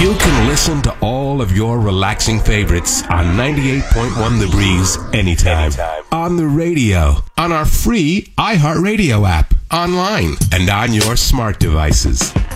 You can listen to all of your relaxing favorites on 98.1 The Breeze anytime. On the radio, on our free iHeartRadio app, online, and on your smart devices.